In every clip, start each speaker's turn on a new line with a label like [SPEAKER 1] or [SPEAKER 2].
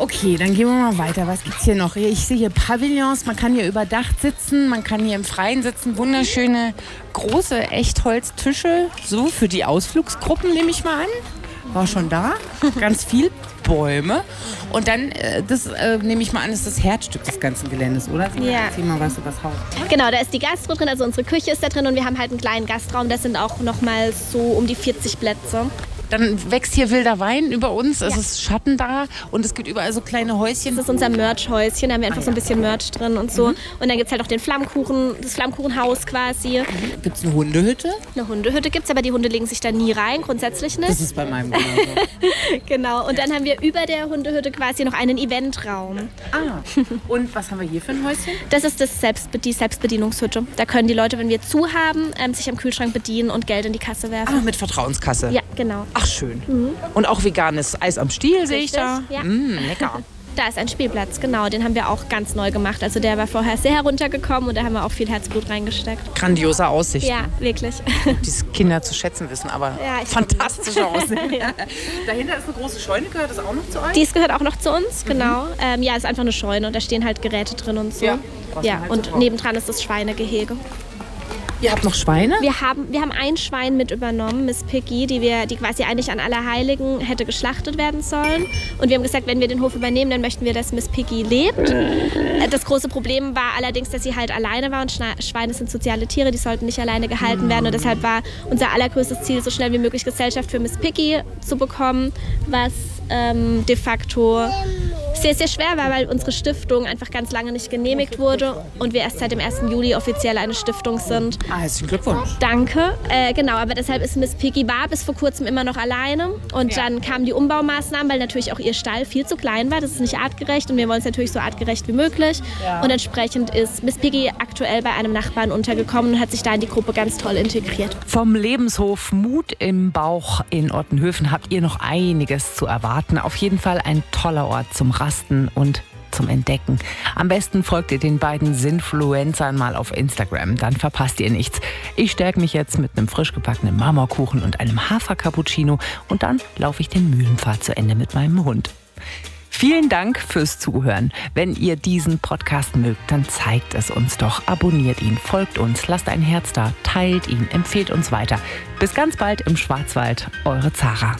[SPEAKER 1] Okay, dann gehen wir mal weiter. Was gibt's hier noch? Ich sehe hier Pavillons. Man kann hier überdacht sitzen. Man kann hier im Freien sitzen. Wunderschöne, große Echtholztische. So für die Ausflugsgruppen, nehme ich mal an. War schon da. Ganz viel Bäume. Und dann, nehme ich mal an, ist das Herzstück des ganzen Geländes, oder?
[SPEAKER 2] Ja.
[SPEAKER 1] Erzähl mal was über das Haus.
[SPEAKER 2] Genau, da ist die Gastro drin, also unsere Küche ist da drin und wir haben halt einen kleinen Gastraum. Das sind auch nochmal so um die 40 Plätze.
[SPEAKER 1] Dann wächst hier wilder Wein über uns. Es ist Schatten da und es gibt überall so kleine Häuschen.
[SPEAKER 2] Das ist unser Merch-Häuschen, da haben wir einfach so ein bisschen Merch drin und so. Und dann gibt es halt auch den Flammkuchen, das Flammkuchenhaus quasi.
[SPEAKER 1] Gibt es eine Hundehütte?
[SPEAKER 2] Eine Hundehütte gibt es, aber die Hunde legen sich da nie rein, grundsätzlich nicht.
[SPEAKER 1] Das ist bei meinem genauso.
[SPEAKER 2] Genau, und dann haben wir über der Hundehütte quasi noch einen Eventraum.
[SPEAKER 1] Und was haben wir hier für ein Häuschen?
[SPEAKER 2] Das ist die Selbstbedienungshütte. Da können die Leute, wenn wir zu haben, sich am Kühlschrank bedienen und Geld in die Kasse werfen.
[SPEAKER 1] Mit Vertrauenskasse?
[SPEAKER 2] Ja, genau.
[SPEAKER 1] Ach, schön. Und auch veganes Eis am Stiel sehe ich da.
[SPEAKER 2] Ja.
[SPEAKER 1] Lecker.
[SPEAKER 2] Da ist ein Spielplatz, genau. Den haben wir auch ganz neu gemacht. Also der war vorher sehr heruntergekommen und da haben wir auch viel Herzblut reingesteckt.
[SPEAKER 1] Grandiose Aussicht.
[SPEAKER 2] Ja, wirklich.
[SPEAKER 1] Die Kinder zu schätzen wissen, aber fantastische Aussicht.
[SPEAKER 2] Ja.
[SPEAKER 1] Dahinter ist eine große Scheune, gehört das auch noch zu euch?
[SPEAKER 2] Dies gehört auch noch zu uns, genau. Ja, ist einfach eine Scheune und da stehen halt Geräte drin und so.
[SPEAKER 1] Ja,
[SPEAKER 2] halt und so nebendran ist das Schweinegehege.
[SPEAKER 1] Ihr habt noch Schweine?
[SPEAKER 2] Wir haben ein Schwein mit übernommen, Miss Piggy, die quasi eigentlich an Allerheiligen hätte geschlachtet werden sollen. Und wir haben gesagt, wenn wir den Hof übernehmen, dann möchten wir, dass Miss Piggy lebt. Das große Problem war allerdings, dass sie halt alleine war und Schweine sind soziale Tiere, die sollten nicht alleine gehalten werden. Und deshalb war unser allergrößtes Ziel, so schnell wie möglich Gesellschaft für Miss Piggy zu bekommen, was de facto sehr, sehr schwer war, weil unsere Stiftung einfach ganz lange nicht genehmigt wurde und wir erst seit dem 1. Juli offiziell eine Stiftung sind.
[SPEAKER 1] Herzlichen Glückwunsch.
[SPEAKER 2] Danke. Genau, aber deshalb ist Miss Piggy war bis vor kurzem immer noch alleine und dann kamen die Umbaumaßnahmen, weil natürlich auch ihr Stall viel zu klein war. Das ist nicht artgerecht und wir wollen es natürlich so artgerecht wie möglich. Und entsprechend ist Miss Piggy aktuell bei einem Nachbarn untergekommen und hat sich da in die Gruppe ganz toll integriert.
[SPEAKER 3] Vom Lebenshof Mut im Bauch in Ottenhöfen habt ihr noch einiges zu erwarten. Auf jeden Fall ein toller Ort zum Rasten und zum Entdecken. Am besten folgt ihr den beiden Sinfluencern mal auf Instagram, dann verpasst ihr nichts. Ich stärke mich jetzt mit einem frisch gebackenen Marmorkuchen und einem Hafer-Cappuccino und dann laufe ich den Mühlenpfad zu Ende mit meinem Hund. Vielen Dank fürs Zuhören. Wenn ihr diesen Podcast mögt, dann zeigt es uns doch. Abonniert ihn, folgt uns, lasst ein Herz da, teilt ihn, empfehlt uns weiter. Bis ganz bald im Schwarzwald, eure Zara.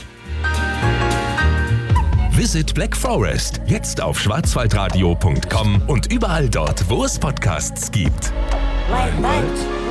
[SPEAKER 4] Visit Black Forest jetzt auf schwarzwaldradio.com und überall dort, wo es Podcasts gibt.
[SPEAKER 5] Rheinwald.